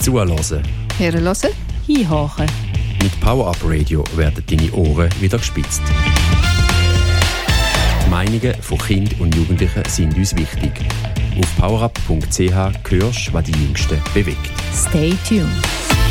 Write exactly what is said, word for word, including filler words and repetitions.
Zuhören. Hören, hinhören. Mit Power-Up Radio werden deine Ohren wieder gespitzt. Die Meinungen von Kindern und Jugendlichen sind uns wichtig. Auf powerup punkt c h hörst, was die Jüngsten bewegt. Stay tuned.